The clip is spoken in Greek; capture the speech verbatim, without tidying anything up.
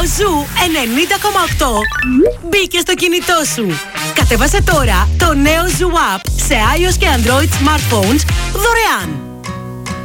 Ο Ζου ενενήντα κόμμα οκτώ μπήκε στο κινητό σου. Κατέβασε τώρα το νέο Ζου App σε iOS και Android smartphones δωρεάν.